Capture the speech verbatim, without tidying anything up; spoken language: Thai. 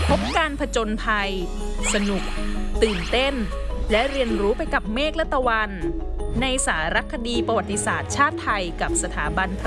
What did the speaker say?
พบการผจญภัยสนุกตื่นเต้นและเรียนรู้ไปกับเมฆและตะวันในสารคดีประวัติศาสตร์ชาติไทยกับสถาบัน